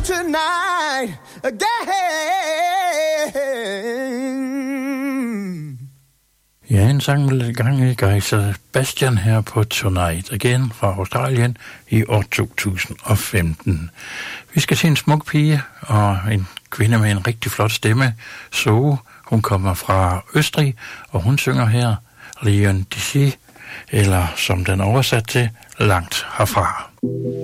tonight again. Ja, en sang med gang i Guy Sebastian her på Tonight Again fra Australien i år 2015. Vi skal se en smuk pige og en kvinde med en rigtig flot stemme, Zoe. Hun kommer fra Østrig, og hun synger her Leon D'ici, eller som den oversat til, langt herfra.